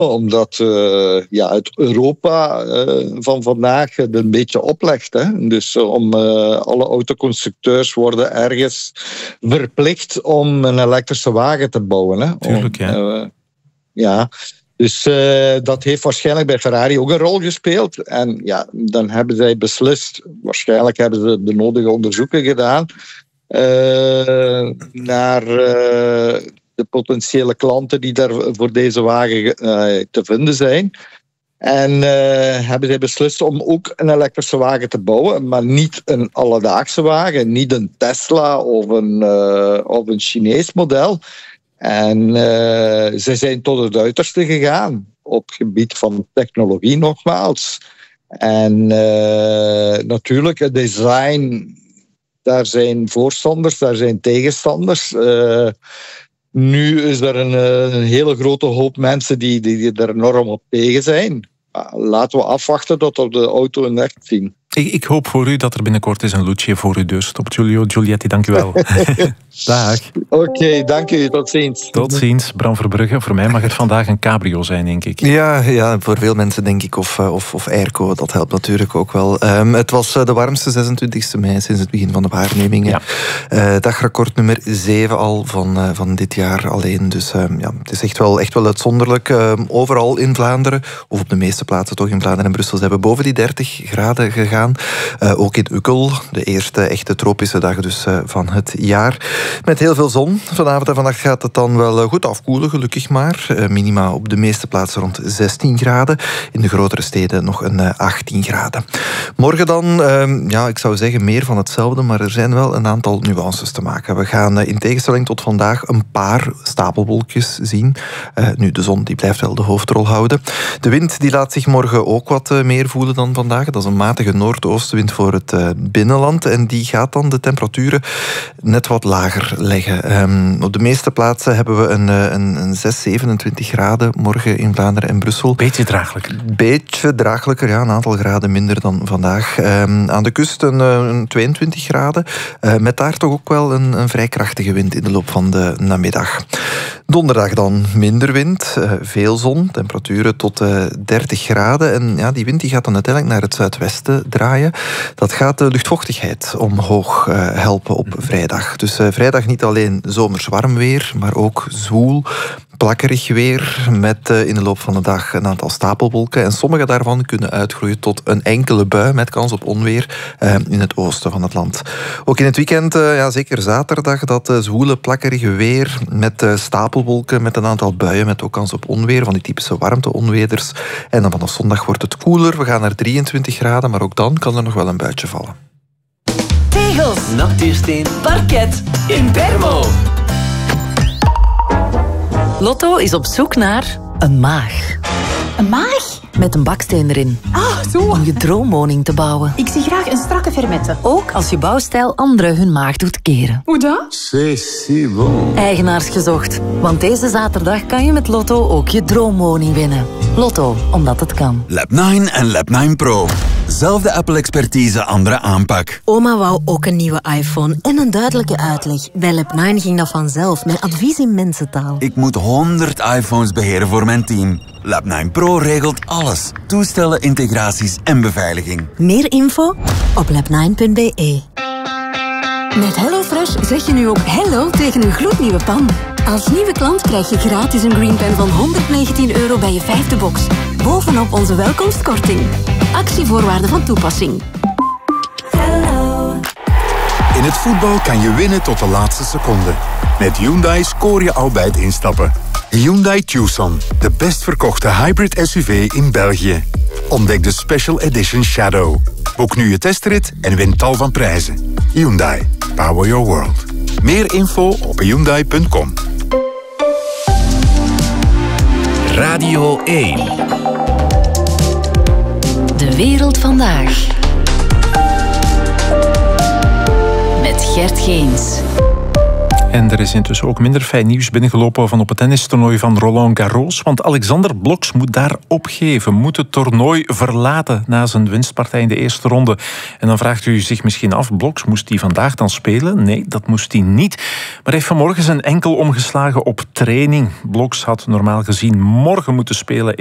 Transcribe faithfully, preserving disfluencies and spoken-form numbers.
omdat uh, ja, het Europa uh, van vandaag het een beetje oplegt. Hè? Dus uh, om uh, alle autoconstructeurs worden ergens verplicht om een elektrische wagen te bouwen. Hè? Tuurlijk, ja. Om, uh, ja. Dus uh, dat heeft waarschijnlijk bij Ferrari ook een rol gespeeld. En ja, dan hebben zij beslist, waarschijnlijk hebben ze de nodige onderzoeken gedaan, uh, naar uh, de potentiële klanten die daar voor deze wagen uh, te vinden zijn. En uh, hebben zij beslist om ook een elektrische wagen te bouwen, maar niet een alledaagse wagen, niet een Tesla of een, uh, of een Chinees model. En uh, ze zijn tot het uiterste gegaan op het gebied van technologie nogmaals. En uh, natuurlijk, het design, daar zijn voorstanders, daar zijn tegenstanders. Uh, nu is er een, een hele grote hoop mensen die, die, die er enorm op tegen zijn. Laten we afwachten tot we de auto in echt zien. Ik, ik hoop voor u dat er binnenkort is een Lucia voor u dus. Top, Giulio Giulietti, dank u wel. Dag. Oké, okay, dank u. Tot ziens. Tot ziens, Bram Verbrugge. Voor mij mag het vandaag een cabrio zijn, denk ik. Ja, ja, voor veel mensen denk ik. Of, of, of airco, dat helpt natuurlijk ook wel. Um, het was de warmste zesentwintigste mei sinds het begin van de waarnemingen. Ja. Uh, dagrecord nummer zeven al van, uh, van dit jaar alleen. Dus um, ja, het is echt wel, echt wel uitzonderlijk. Um, overal in Vlaanderen, of op de meeste plaatsen toch in Vlaanderen en Brussel, ze hebben boven die dertig graden gegaan. Uh, ook in Ukkel, de eerste echte tropische dag dus uh, van het jaar. Met heel veel zon. Vanavond en vannacht gaat het dan wel goed afkoelen, gelukkig maar. Uh, minima op de meeste plaatsen rond zestien graden. In de grotere steden nog een uh, achttien graden. Morgen dan, uh, ja, ik zou zeggen meer van hetzelfde, maar er zijn wel een aantal nuances te maken. We gaan uh, in tegenstelling tot vandaag een paar stapelwolkjes zien. Uh, nu, de zon die blijft wel de hoofdrol houden. De wind die laat zich morgen ook wat uh, meer voelen dan vandaag. Dat is een matige noordoostenwind voor het uh, binnenland. En die gaat dan de temperaturen net wat lager leggen. Um, op de meeste plaatsen hebben we een, een, een zes, zevenentwintig graden morgen in Vlaanderen en Brussel. Beetje draaglijker. Beetje draaglijker, ja. Een aantal graden minder dan vandaag. Um, aan de kust een, een tweeëntwintig graden. Uh, met daar toch ook wel een, een vrij krachtige wind in de loop van de namiddag. Donderdag dan minder wind. Uh, veel zon. Temperaturen tot uh, dertig graden. En ja, die wind die gaat dan uiteindelijk naar het zuidwesten draaien. Dat gaat de luchtvochtigheid omhoog uh, helpen op vrijdag. Dus uh, vrijdag niet alleen zomers warm weer, maar ook zwoel, plakkerig weer, met uh, in de loop van de dag een aantal stapelwolken. En sommige daarvan kunnen uitgroeien tot een enkele bui met kans op onweer uh, in het oosten van het land. Ook in het weekend, uh, ja, zeker zaterdag, dat uh, zwoele, plakkerige weer met uh, stapelwolken, met een aantal buien, met ook kans op onweer, van die typische warmte-onweerders. En dan vanaf zondag wordt het koeler. We gaan naar drieëntwintig graden, maar ook dan kan er nog wel een buitje vallen. Tegels, natuursteen, parket, in Permo. Lotto is op zoek naar een maag. Een maag? Met een baksteen erin. Ah, zo. Om je droomwoning te bouwen. Ik zie graag een strakke fermette. Ook als je bouwstijl anderen hun maag doet keren. Hoe dat? C'est si bon. Eigenaars gezocht. Want deze zaterdag kan je met Lotto ook je droomwoning winnen. Lotto, omdat het kan. Lab nine en Lab nine Pro. Zelfde Apple-expertise, andere aanpak. Oma wou ook een nieuwe iPhone en een duidelijke uitleg. Bij Lab nine ging dat vanzelf, met advies in mensentaal. Ik moet honderd iPhones beheren voor mijn team. Lab nine Pro regelt alles. Toestellen, integraties en beveiliging. Meer info op lab nine punt b e. Met HelloFresh zeg je nu ook hello tegen een gloednieuwe pan. Als nieuwe klant krijg je gratis een Green Pen van honderdnegentien euro bij je vijfde box. Bovenop onze welkomstkorting. Actievoorwaarden van toepassing. Hello. In het voetbal kan je winnen tot de laatste seconde. Met Hyundai scoor je al bij het instappen. Hyundai Tucson, de best verkochte hybrid S U V in België. Ontdek de Special Edition Shadow. Boek nu je testrit en win tal van prijzen. Hyundai, power your world. Meer info op hyundai punt com. Radio één. De wereld vandaag. Met Gert Geens. En er is intussen ook minder fijn nieuws binnengelopen van op het tennistoernooi van Roland Garros. Want Alexander Bloks moet daar opgeven, moet het toernooi verlaten na zijn winstpartij in de eerste ronde. En dan vraagt u zich misschien af, Bloks, moest hij vandaag dan spelen? Nee, dat moest hij niet. Maar hij heeft vanmorgen zijn enkel omgeslagen op training. Bloks had normaal gezien morgen moeten spelen